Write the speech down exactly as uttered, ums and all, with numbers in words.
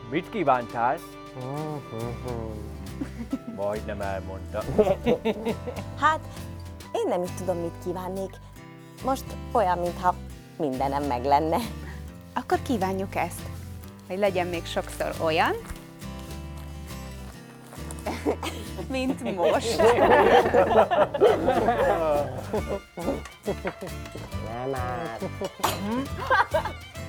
Mit kívántál? Majdnem elmondta. Hát, én nem is tudom, mit kívánnék. Most olyan, mintha mindenem meg lenne. Akkor kívánjuk ezt, hogy legyen még sokszor olyan, mint most. Nem már.